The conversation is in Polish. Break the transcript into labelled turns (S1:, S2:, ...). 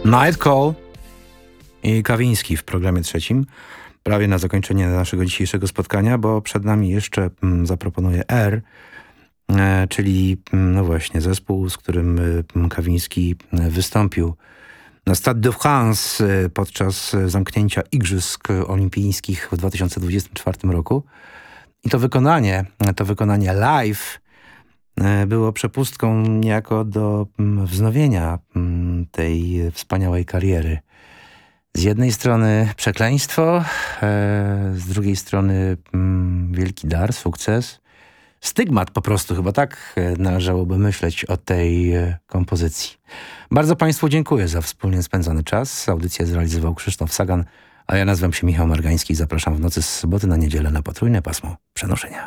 S1: Night Call i Kawiński w programie trzecim. Prawie na zakończenie naszego dzisiejszego spotkania, bo przed nami jeszcze zaproponuję R, czyli no właśnie zespół, z którym Kawiński wystąpił na Stade de France podczas zamknięcia Igrzysk Olimpijskich w 2024 roku. I to wykonanie live było przepustką niejako do wznowienia tej wspaniałej kariery. Z jednej strony przekleństwo, z drugiej strony wielki dar, sukces. Stygmat po prostu, chyba tak należałoby myśleć o tej kompozycji. Bardzo Państwu dziękuję za wspólnie spędzony czas. Audycję zrealizował Krzysztof Sagan, a ja nazywam się Michał Margański i zapraszam w nocy z soboty na niedzielę na potrójne pasmo przenoszenia.